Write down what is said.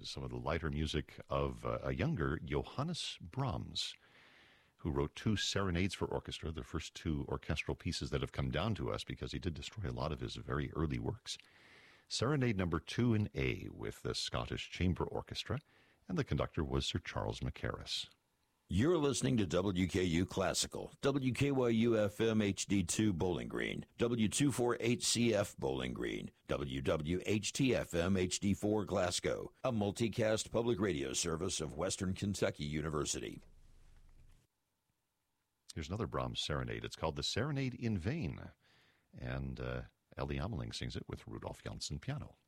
was some of the lighter music of a younger Johannes Brahms, who wrote 2 serenades for orchestra, the first 2 orchestral pieces that have come down to us because he did destroy a lot of his very early works. Serenade number 2 in A with the Scottish Chamber Orchestra, and the conductor was Sir Charles Mackerras. You're listening to WKU Classical, WKYU-FM HD2 Bowling Green, W248CF Bowling Green, WWHT-FM HD4 Glasgow, a multicast public radio service of Western Kentucky University. Here's another Brahms serenade. It's called the Serenade in Vain, and Ellie Ameling sings it with Rudolph Janssen piano.